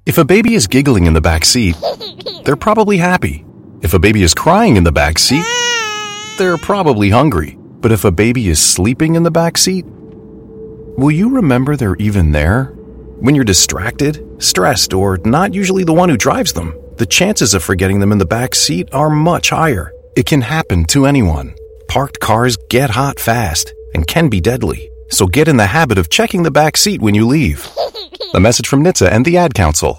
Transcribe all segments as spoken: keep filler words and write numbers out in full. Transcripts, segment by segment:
If a baby is giggling in the back seat, they're probably happy. If a baby is crying in the back seat, they're probably hungry. But if a baby is sleeping in the back seat, will you remember they're even there? When you're distracted, stressed, or not usually the one who drives them, the chances of forgetting them in the back seat are much higher. It can happen to anyone. Parked cars get hot fast and can be deadly. So get in the habit of checking the back seat when you leave. A message from N H T S A and the Ad Council.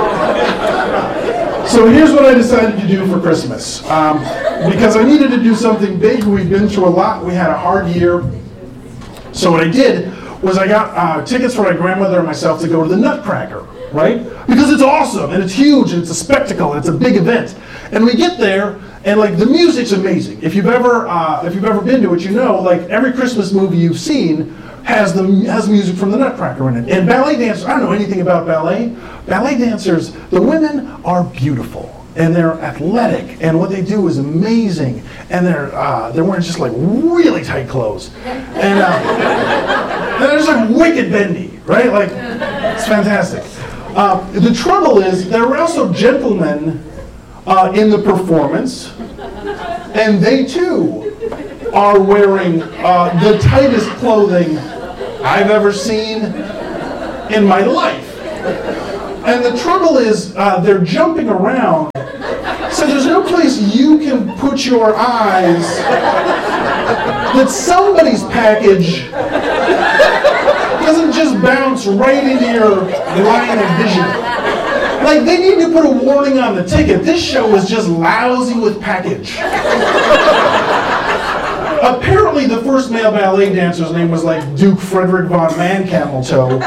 So here's what I decided to do for Christmas. Um, because I needed to do something big. We've been through a lot. We had a hard year. So what I did was I got uh, tickets for my grandmother and myself to go to the Nutcracker, right? Because it's awesome, and it's huge, and it's a spectacle, and it's a big event. And we get there, and like the music's amazing. If you've ever uh, if you've ever been to it, you know, like every Christmas movie you've seen has the has music from the Nutcracker in it. And ballet dancers, I don't know anything about ballet. Ballet dancers, the women are beautiful. And they're athletic, and what they do is amazing. And they're uh, they're wearing just like really tight clothes, and, uh, and they're just like wicked bendy, right? Like it's fantastic. Uh, the trouble is there are also gentlemen uh, in the performance, and they too are wearing uh, the tightest clothing I've ever seen in my life. And the trouble is uh, they're jumping around. So there's no place you can put your eyes that somebody's package doesn't just bounce right into your line of vision. Like, they need to put a warning on the ticket. This show is just lousy with package. Apparently the first male ballet dancer's name was like Duke Frederick von Mancameltoe.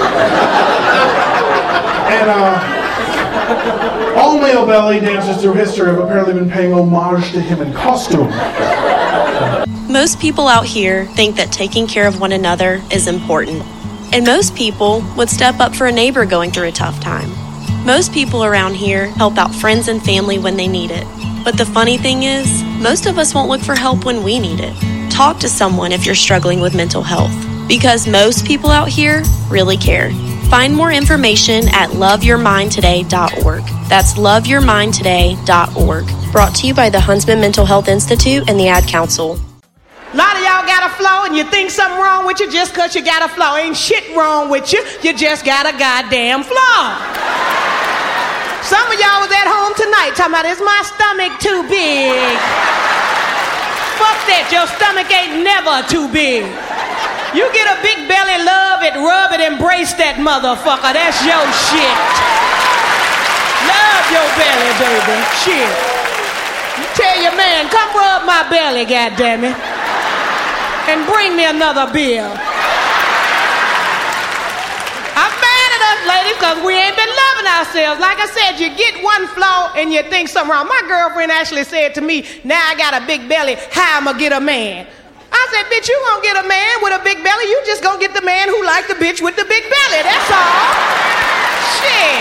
And uh, all male ballet dancers through history have apparently been paying homage to him in costume. Most people out here think that taking care of one another is important. And most people would step up for a neighbor going through a tough time. Most people around here help out friends and family when they need it. But the funny thing is, most of us won't look for help when we need it. Talk to someone if you're struggling with mental health, because most people out here really care. Find more information at love your mind today dot org. That's love your mind today dot org. Brought to you by the Huntsman Mental Health Institute and the Ad Council. A lot of y'all got a flaw and you think something wrong with you just because you got a flaw. Ain't shit wrong with you. You just got a goddamn flaw. Some of y'all was at home tonight talking about, is my stomach too big? Fuck that. Your stomach ain't never too big. You get a big belly, love it, rub it, embrace that motherfucker. That's your shit. Love your belly, baby. Shit. You tell your man, come rub my belly, goddammit. And bring me another beer. I'm mad at us, ladies, because we ain't been loving ourselves. Like I said, you get one flaw and you think something wrong. My girlfriend actually said to me, now I got a big belly, how am I get a man? I said, bitch, you gonna get a man with a big belly. You just gonna get the man who like the bitch with the big belly. That's all. Shit.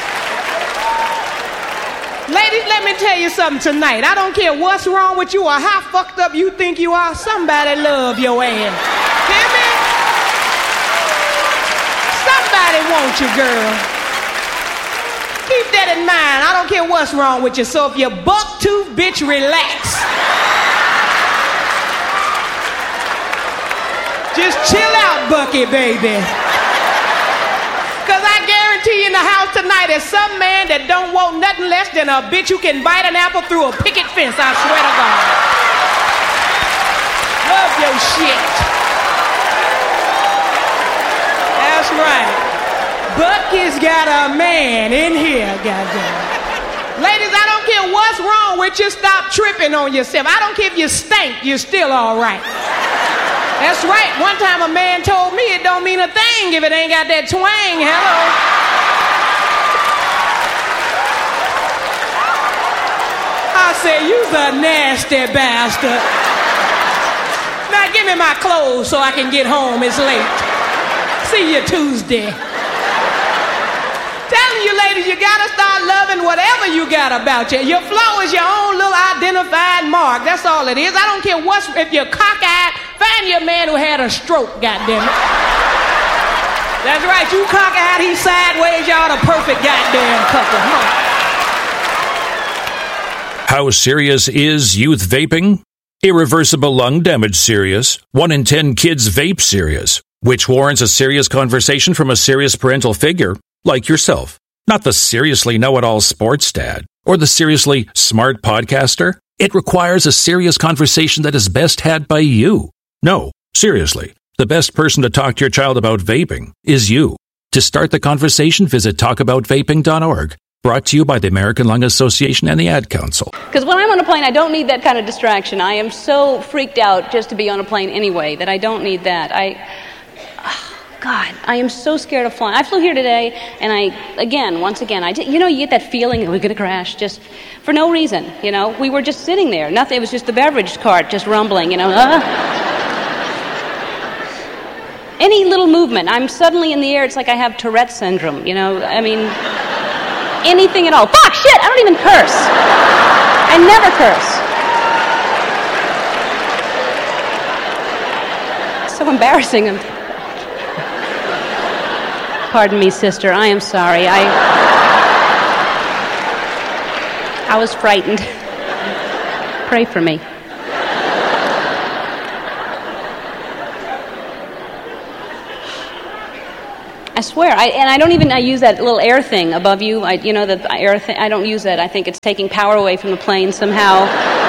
Ladies, let me tell you something tonight. I don't care what's wrong with you or how fucked up you think you are. Somebody love your ass. Hear me? Somebody want you, girl. Keep that in mind. I don't care what's wrong with you. So if you're buck tooth, bitch, relax. Just chill out, Bucky, baby. Because I guarantee you in the house tonight is some man that don't want nothing less than a bitch who can bite an apple through a picket fence, I swear to God. Love your shit. That's right. Bucky's got a man in here, goddamn. Ladies, I don't care what's wrong with you, stop tripping on yourself. I don't care if you stink, you're still all right. That's right. One time a man told me it don't mean a thing if it ain't got that twang. Hello. I said, you's a nasty bastard. Now give me my clothes so I can get home. It's late. See you Tuesday. Telling you ladies, you gotta start loving whatever you got about you. Your flaw is your own little identified mark. That's all it is. I don't care what's, if you're cockeyed, find your man who had a stroke, goddammit. That's right, you cockeyed, he standing sideways, y'all the perfect goddamn couple, huh? How serious is youth vaping? Irreversible lung damage serious. One in ten kids vape serious, which warrants a serious conversation from a serious parental figure, like yourself. Not the seriously know-it-all sports dad, or the seriously smart podcaster. It requires a serious conversation that is best had by you. No, seriously, the best person to talk to your child about vaping is you. To start the conversation, visit talk about vaping dot org. Brought to you by the American Lung Association and the Ad Council. Because when I'm on a plane, I don't need that kind of distraction. I am so freaked out just to be on a plane anyway that I don't need that. I, oh God, I am so scared of flying. I flew here today, and I, again, once again, I did, you know, you get that feeling that we're going to crash just for no reason, you know. We were just sitting there. Nothing. It was just the beverage cart just rumbling, you know. Uh. Any little movement, I'm suddenly in the air. It's like I have Tourette syndrome, you know. I mean... anything at all. Fuck, shit, I don't even curse. I never curse. It's so embarrassing. Pardon me, sister, I am sorry. I... I was frightened. Pray for me. I swear, I, and I don't even I use that little air thing above you. I, you know, the air thing. I don't use that. I think it's taking power away from the plane somehow.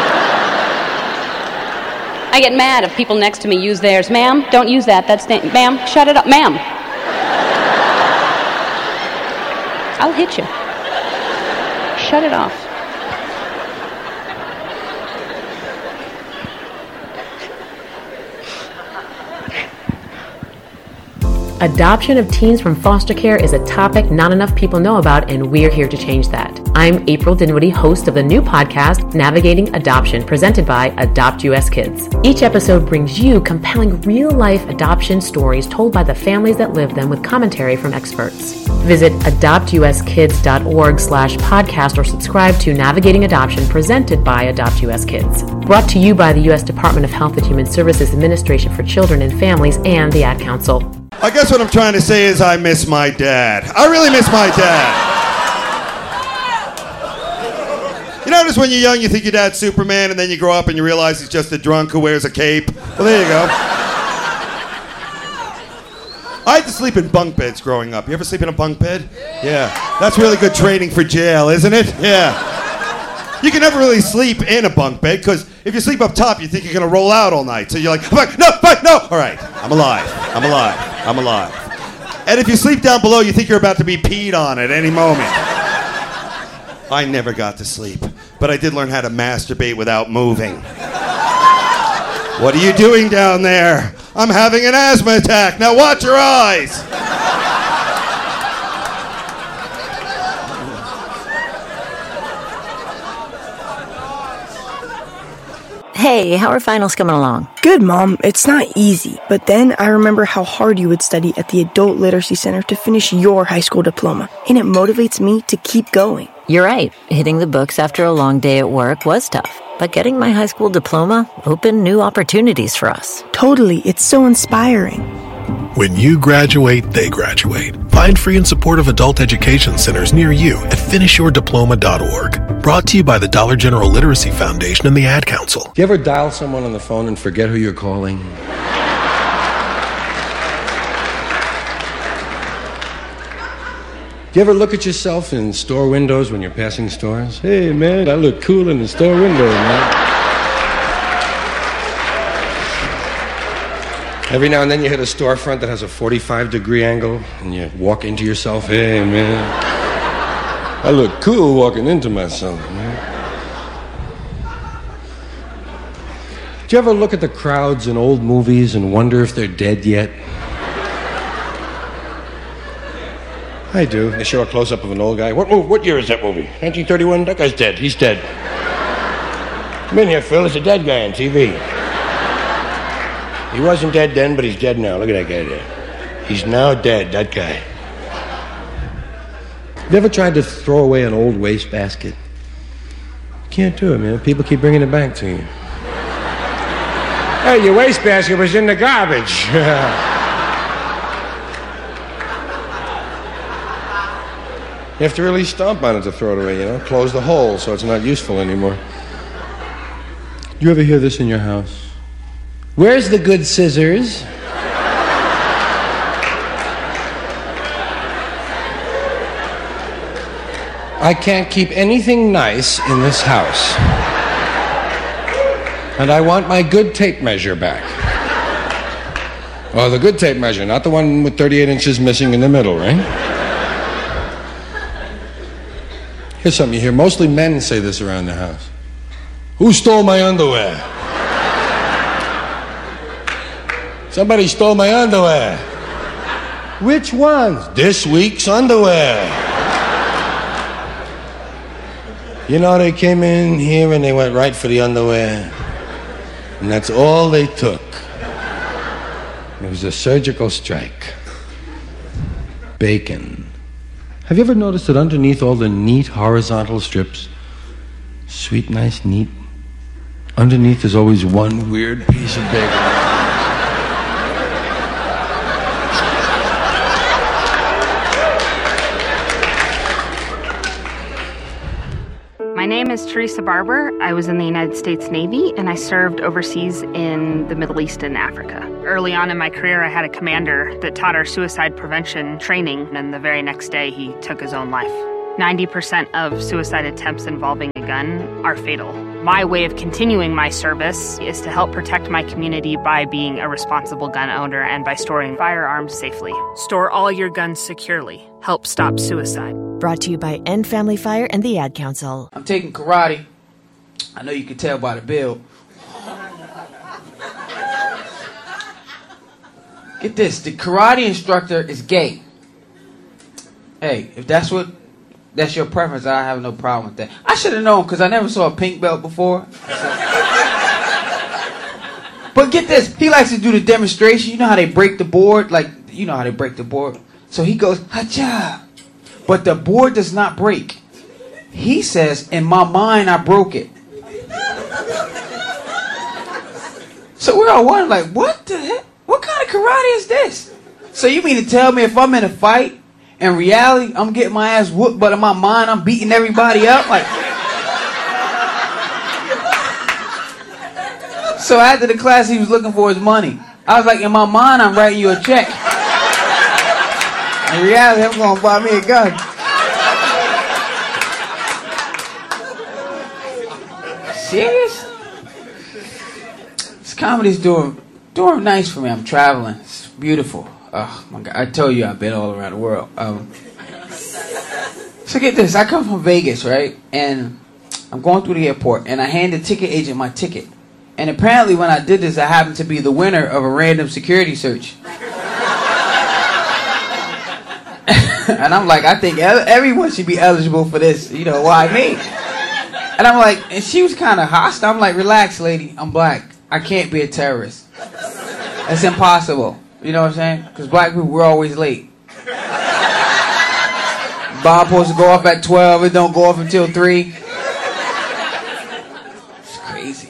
I get mad if people next to me use theirs. Ma'am, don't use that. That's na- ma'am, shut it up, ma'am. I'll hit you. Shut it off. Adoption of teens from foster care is a topic not enough people know about, and we're here to change that. I'm April Dinwiddie, host of the new podcast, Navigating Adoption, presented by Adopt U S Kids. Each episode brings you compelling real-life adoption stories told by the families that live them with commentary from experts. Visit adopt u s kids dot org slash podcast or subscribe to Navigating Adoption, presented by Adopt U S Kids. Brought to you by the U S Department of Health and Human Services Administration for Children and Families and the Ad Council. I guess what I'm trying to say is I miss my dad. I really miss my dad. You notice when you're young, you think your dad's Superman, and then you grow up and you realize he's just a drunk who wears a cape? Well, there you go. I had to sleep in bunk beds growing up. You ever sleep in a bunk bed? Yeah. That's really good training for jail, isn't it? Yeah. You can never really sleep in a bunk bed, because if you sleep up top, you think you're going to roll out all night. So you're like, fuck, no, fuck, no. All right, I'm alive. I'm alive. I'm alive. And if you sleep down below, you think you're about to be peed on at any moment. I never got to sleep, but I did learn how to masturbate without moving. What are you doing down there? I'm having an asthma attack. Now watch your eyes. Hey, how are finals coming along? Good, Mom. It's not easy. But then I remember how hard you would study at the Adult Literacy Center to finish your high school diploma. And it motivates me to keep going. You're right. Hitting the books after a long day at work was tough. But getting my high school diploma opened new opportunities for us. Totally. It's so inspiring. When you graduate, they graduate. Find free and supportive adult education centers near you at finish your diploma dot org. Brought to you by the Dollar General Literacy Foundation and the Ad Council. Do you ever dial someone on the phone and forget who you're calling? Do you ever look at yourself in store windows when you're passing stores? Hey, man, I look cool in the store window, man. Every now and then you hit a storefront that has a forty-five degree angle, and you walk into yourself, hey, man, I look cool walking into myself, man. Do you ever look at the crowds in old movies and wonder if they're dead yet? I do. They show a close-up of an old guy. What, what year is that movie? nineteen thirty-one? That guy's dead. He's dead. Come in here, Phil. There's a dead guy on T V. He wasn't dead then, but he's dead now. Look at that guy there. He's now dead, that guy. Have you ever tried to throw away an old wastebasket? Can't do it, man. People keep bringing it back to you. Hey, your wastebasket was in the garbage. You have to really stomp on it to throw it away, you know? Close the hole so it's not useful anymore. You ever hear this in your house? Where's the good scissors? I can't keep anything nice in this house. And I want my good tape measure back. Oh, the good tape measure, not the one with thirty-eight inches missing in the middle, right? Here's something you hear. Mostly men say this around the house. Who stole my underwear? Somebody stole my underwear. Which ones? This week's underwear. You know, they came in here and they went right for the underwear. And that's all they took. It was a surgical strike. Bacon. Have you ever noticed that underneath all the neat horizontal strips, sweet, nice, neat, underneath there's always one weird piece of bacon? My name is Teresa Barber. I was in the United States Navy, and I served overseas in the Middle East and Africa. Early on in my career, I had a commander that taught our suicide prevention training, and the very next day, he took his own life. ninety percent of suicide attempts involving a gun are fatal. My way of continuing my service is to help protect my community by being a responsible gun owner and by storing firearms safely. Store all your guns securely. Help stop suicide. Brought to you by End Family Fire and the Ad Council. I'm taking karate. I know you can tell by the build. Get this, the karate instructor is gay. Hey, if that's what that's your preference, I have no problem with that. I should have known because I never saw a pink belt before. But get this, he likes to do the demonstration. You know how they break the board? Like, you know how they break the board? So he goes, ha-cha. But the board does not break. He says, in my mind, I broke it. So we're all wondering, like, what the heck? What kind of karate is this? So you mean to tell me if I'm in a fight, in reality, I'm getting my ass whooped, but in my mind, I'm beating everybody up? Like, so after the class, he was looking for his money. I was like, in my mind, I'm writing you a check. In reality, I'm going to buy me a gun. Serious? This comedy's doing, doing nice for me. I'm traveling. It's beautiful. Oh my God! I told you I've been all around the world. Um, so get this, I come from Vegas, right? And I'm going through the airport, and I hand the ticket agent my ticket. And apparently when I did this, I happened to be the winner of a random security search. And I'm like, I think everyone should be eligible for this. You know, why me? And I'm like, and she was kind of hostile. I'm like, relax, lady. I'm black. I can't be a terrorist. It's impossible. You know what I'm saying? Because black people, we're always late. Bomb supposed to go off at twelve. It don't go off until three. It's crazy.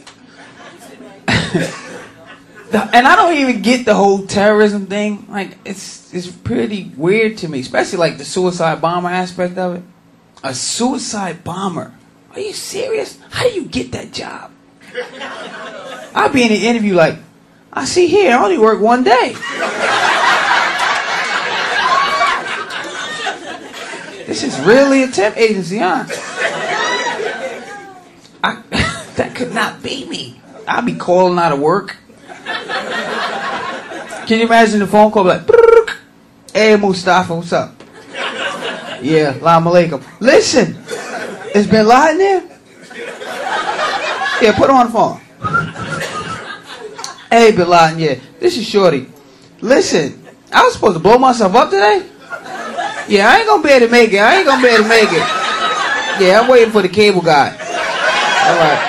And I don't even get the whole terrorism thing. Like, it's it's pretty weird to me. Especially, like, the suicide bomber aspect of it. A suicide bomber. Are you serious? How do you get that job? I'll be in an interview like, I see here, I only work one day. This is really a temp agency, huh? I, that could not be me. I'll be calling out of work. Can you imagine the phone call like, hey Mustafa, what's up? Yeah, Lam Alaikum. Listen, is Bin Laden there? Yeah, put her on the phone. Hey, Bin Laden, yeah, this is Shorty. Listen, I was supposed to blow myself up today? Yeah, I ain't gonna be able to make it. I ain't gonna be able to make it. Yeah, I'm waiting for the cable guy. All right.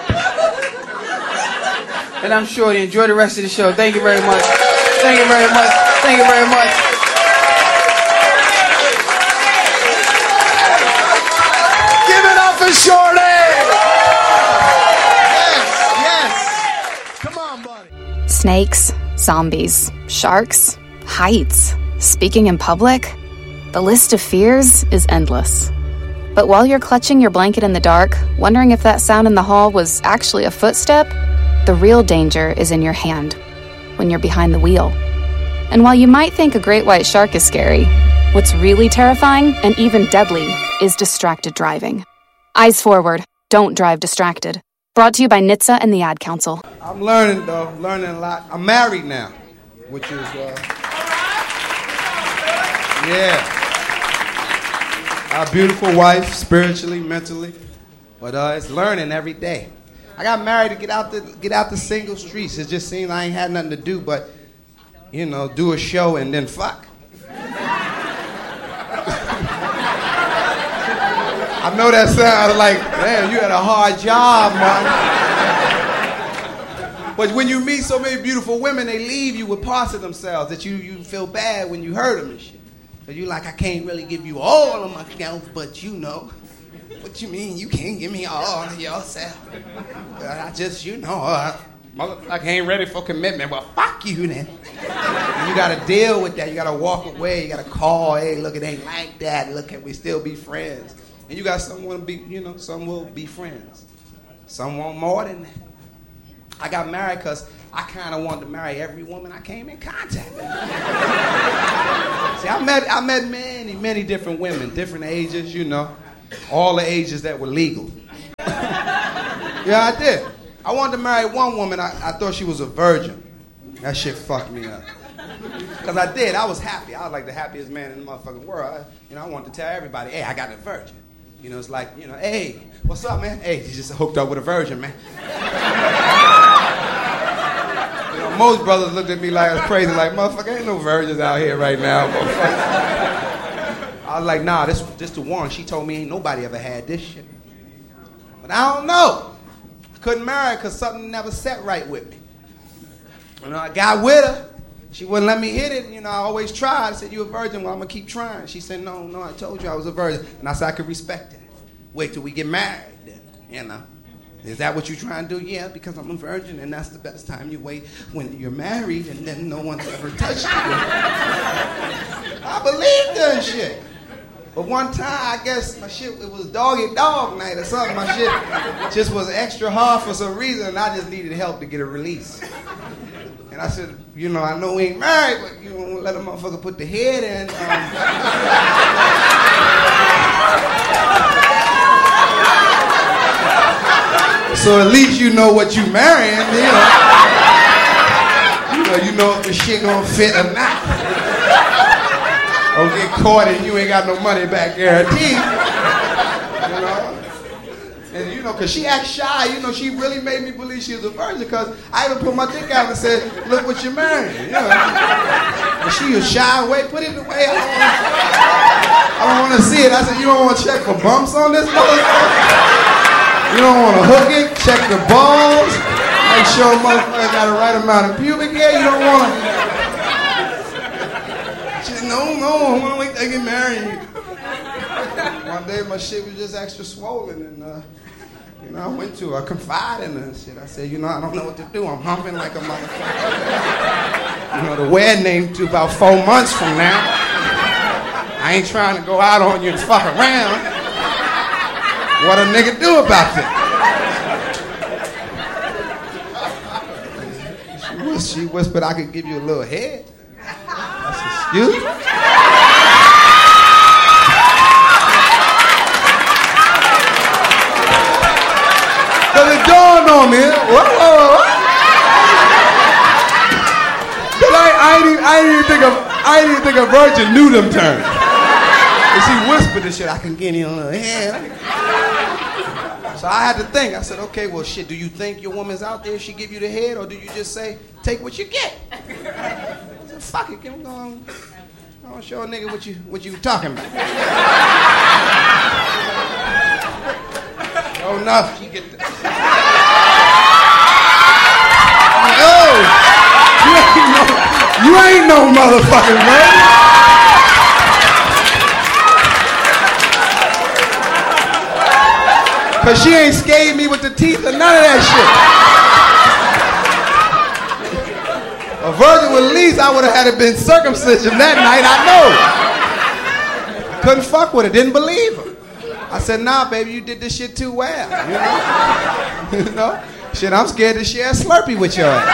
And I'm Shorty. Enjoy the rest of the show. Thank you very much. Thank you very much. Thank you very much. Give it up for Shorty! Snakes, zombies, sharks, heights, speaking in public. The list of fears is endless. But while you're clutching your blanket in the dark, wondering if that sound in the hall was actually a footstep, the real danger is in your hand, when you're behind the wheel. And while you might think a great white shark is scary, what's really terrifying and even deadly is distracted driving. Eyes forward, don't drive distracted. Brought to you by N H T S A and the Ad Council. I'm learning though, learning a lot. I'm married now, which is, uh, yeah. A beautiful wife, spiritually, mentally, but uh, it's learning every day. I got married to get out the get out the single streets. It just seemed I ain't had nothing to do but, you know, do a show and then fuck. I know that sounds like, damn, you had a hard job, Martin. But when you meet so many beautiful women, they leave you with parts of themselves that you you feel bad when you hurt them and shit. Cause you like, I can't really give you all of myself, but you know. What you mean you can't give me all of yourself? I just, you know, uh, motherfucker ain't ready for commitment. Well, fuck you then. And you gotta deal with that. You gotta walk away. You gotta call, hey, look, it ain't like that. Look, can we still be friends? And you got someone to be, you know, some will be friends. Some want more than that. I got married because I kind of wanted to marry every woman I came in contact with. See, I met, I met many, many different women, different ages, you know, all the ages that were legal. Yeah, I did. I wanted to marry one woman, I, I thought she was a virgin. That shit fucked me up. Because I did, I was happy. I was like the happiest man in the motherfucking world. I, you know, I wanted to tell everybody, hey, I got a virgin. You know, it's like, you know, hey, what's up, man? Hey, you just hooked up with a virgin, man. You know, most brothers looked at me like I was crazy, like, motherfucker, ain't no virgins out here right now, motherfucker. I was like, nah, this this the one. She told me ain't nobody ever had this shit. But I don't know. I couldn't marry her because something never set right with me. You know, I got with her. She wouldn't let me hit it. You know, I always tried. I said, you a virgin? Well, I'm going to keep trying. She said, no, no, I told you I was a virgin. And I said, I could respect that. Wait till we get married then, you know. Is that what you're trying to do? Yeah, because I'm a virgin, and that's the best time you wait when you're married, and then no one's ever touched you. I believed that shit. But one time, I guess my shit, it was doggy dog night or something. My shit just was extra hard for some reason, and I just needed help to get a release. And I said, you know, I know we ain't married, but you know, let a motherfucker put the head in. Um, so at least you know what you marrying, you know. You know, you know if the shit gonna fit or not. Don't get caught and you ain't got no money back guaranteed. You know? And you know, cause she act shy, you know, she really made me believe she was a virgin, cause I even put my dick out and said, look what you're marrying, you know. And she was shy, wait, put it away, I don't wanna, I don't wanna see it. I said, you don't wanna check for bumps on this motherfucker? You don't wanna hook it, check the balls, make sure motherfucker got the right amount of pubic hair, you don't wanna. She said, no, no, I wanna wait till I get married. One day my shit was just extra swollen, and uh, you know, I went to her, I confided in her and shit. I said, you know, I don't know what to do. I'm humping like a motherfucker. You know, the wedding ain't to about four months from now. I ain't trying to go out on you and fuck around. What a nigga do about that? She, whis- she whispered I could give you a little head. I said, excuse me? Cause it dawned on me, whoa, whoa, whoa. Cause I, I, ain't even, I ain't even think of, I ain't even think a virgin knew them terms. And she whispered this shit, I can get you on her head. So I had to think. I said, okay, well, shit, do you think your woman's out there if she give you the head, or do you just say, take what you get? I said, fuck it, I'm going to show a nigga what you, what you talking about. Oh, enough, she get the... Oh, you ain't no, you ain't no motherfucking man. Cause she ain't scathed me with the teeth or none of that shit. A virgin with least, I would have had it been circumcision that night, I know. Couldn't fuck with her, didn't believe her. I said, nah, baby, you did this shit too well, you know? You know? Shit, I'm scared to share a Slurpee with your ass.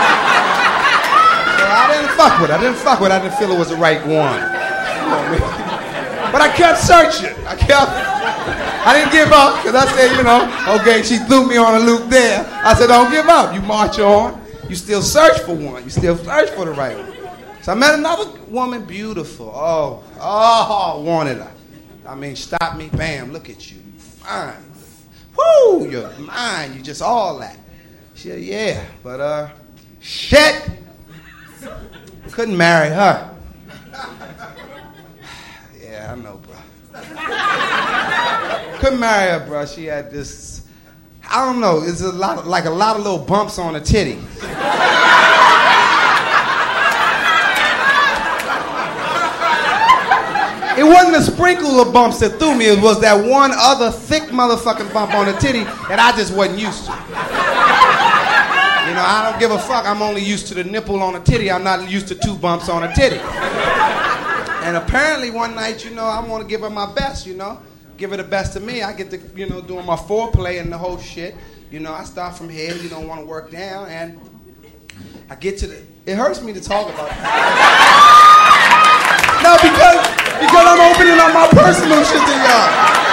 So I didn't fuck with her, I didn't fuck with her, I didn't feel it was the right one. You know what I mean? But I kept searching, I kept, I didn't give up, because I said, you know, okay, she threw me on a loop there. I said, don't give up, you march on. You still search for one. You still search for the right one. So I met another woman, beautiful. Oh, oh, wanted her. I mean, stop me, bam, look at you. You fine. Woo, you're mine. You just all that. She said, yeah, but, uh, shit. Couldn't marry her. Yeah, I know, bro. Couldn't marry her, bro. She had this, I don't know, it's a lot of, like a lot of little bumps on her titty. It wasn't a sprinkle of bumps that threw me, it was that one other thick motherfucking bump on the titty that I just wasn't used to. You know, I don't give a fuck, I'm only used to the nipple on a titty, I'm not used to two bumps on a titty. And apparently one night, you know, I want to give her my best, you know, give her the best of me. I get to, you know, doing my foreplay and the whole shit. You know, I start from here, you don't want to work down, and I get to the, it hurts me to talk about it. No, because, because I'm opening up my personal shit to y'all.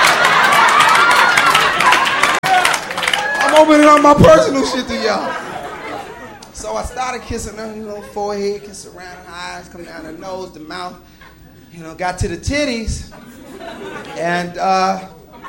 I'm opening up my personal shit to y'all. So I started kissing her, you know, forehead, kiss around her eyes, come down her nose, the mouth. You know, got to the titties, and uh,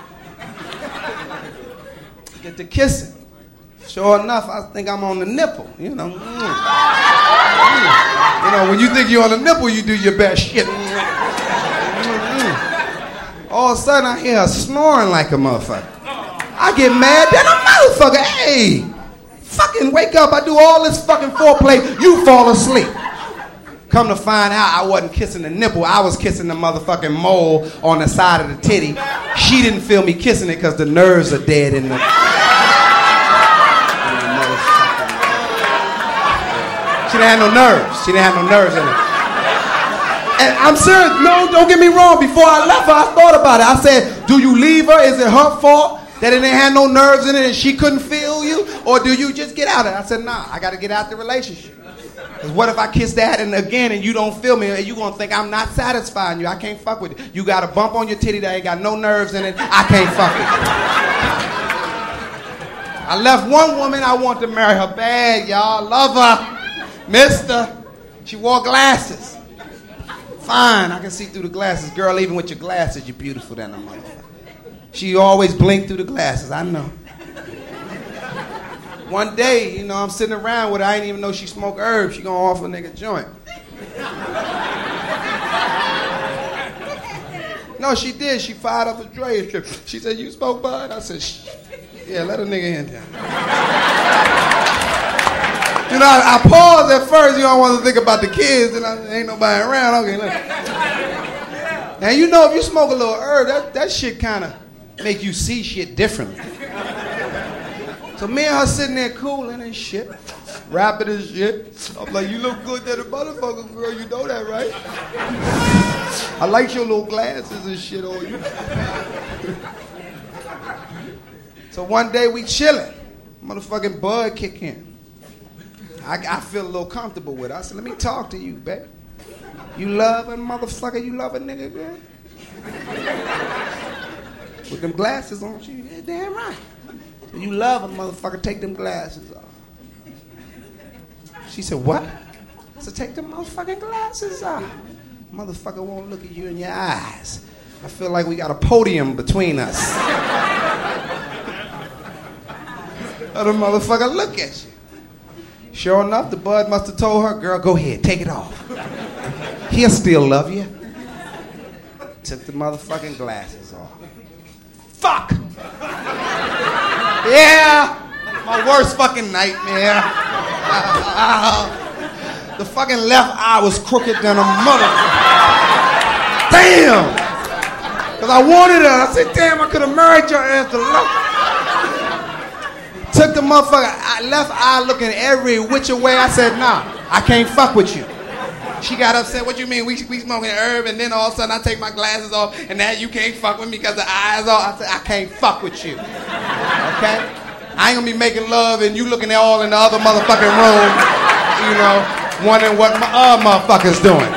get to kissing. Sure enough, I think I'm on the nipple, you know. Mm. Mm. You know, when you think you're on the nipple, you do your best shit. Mm. All of a sudden, I hear her snoring like a motherfucker. I get mad, then a motherfucker, hey, fucking wake up, I do all this fucking foreplay, you fall asleep. Come to find out, I wasn't kissing the nipple, I was kissing the motherfucking mole on the side of the titty. She didn't feel me kissing it because the nerves are dead in the... She didn't have no nerves. She didn't have no nerves in it. And I'm serious, no, don't get me wrong, before I left her, I thought about it. I said, do you leave her? Is it her fault that it didn't have no nerves in it and she couldn't feel you? Or do you just get out of it? I said, nah, I gotta get out the relationship. Because what if I kiss that and again and you don't feel me and you gonna think I'm not satisfying you? I can't fuck with it. You got a bump on your titty that ain't got no nerves in it, I can't fuck with it. I left one woman, I want to marry her bad, y'all. Love her. Mister, she wore glasses. Fine, I can see through the glasses. Girl, even with your glasses, you're beautiful than a motherfucker. She always blinked through the glasses, I know. One day, you know, I'm sitting around with her, I didn't even know she smoked herbs. She gonna offer a nigga a joint. No, she did. She fired up a tray. She said, you smoke bud? I said, shh. Yeah, let a nigga in there. You know, I, I paused at first, you know, I wanted to think about the kids, and I, ain't nobody around. Okay, look. And you know, if you smoke a little herb, that, that shit kind of make you see shit differently. So me and her sitting there cooling and shit, rapping and shit. I'm like, you look good than a motherfucker, girl, you know that, right? I like your little glasses and shit on you. So one day we chilling, motherfucking bud kick in. I, I feel a little comfortable with her. I said, let me talk to you, babe. You love a motherfucker, you love a nigga, girl? With them glasses on, she, yeah, damn right. So you love a motherfucker, take them glasses off. She said, what? I said, take them motherfucking glasses off. Motherfucker won't look at you in your eyes. I feel like we got a podium between us. Other motherfucker look at you. Sure enough, the bud must have told her, girl, go ahead, take it off. He'll still love you. Took the motherfucking glasses off. Fuck! Yeah! My worst fucking nightmare. The fucking left eye was crooked than a motherfucker. Damn! Because I wanted her. I said, damn, I could have married your ass to love. Took the motherfucker left eye looking every which way. I said, nah, I can't fuck with you. She got upset. What you mean? We we smoking herb, and then all of a sudden I take my glasses off, and now you can't fuck with me because the eyes off. I said, I can't fuck with you. Okay? I ain't gonna be making love, and you looking at all in the other motherfucking room, you know, wondering what my other motherfucker's doing.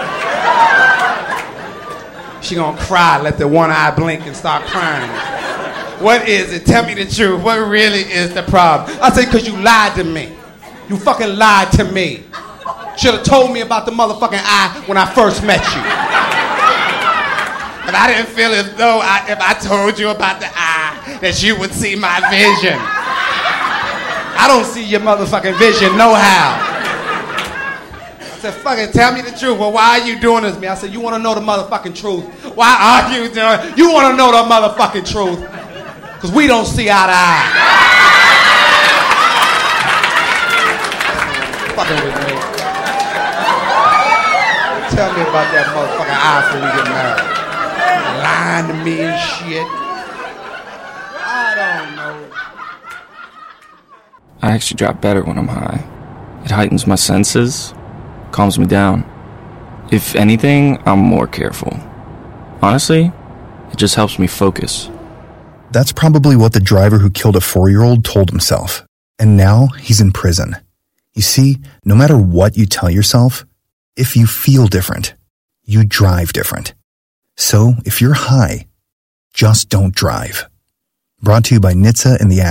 She gonna cry, let the one eye blink, and start crying. What is it? Tell me the truth. What really is the problem? I say, because you lied to me. You fucking lied to me. Should have told me about the motherfucking eye when I first met you. But I didn't feel as though I, if I told you about the eye, that you would see my vision. I don't see your motherfucking vision no how. I said, fucking tell me the truth. Well, why are you doing this to me? I said, you want to know the motherfucking truth. Why are you doing it? You want to know the motherfucking truth. Because we don't see eye to eye. Fucking with me. Tell me about that motherfucking eye before we get married. Lying to me and shit. I don't know. I actually drop better when I'm high. It heightens my senses, calms me down. If anything, I'm more careful. Honestly, it just helps me focus. That's probably what the driver who killed a four-year-old told himself. And now he's in prison. You see, no matter what you tell yourself, if you feel different, you drive different. So if you're high, just don't drive. Brought to you by N H T S A and the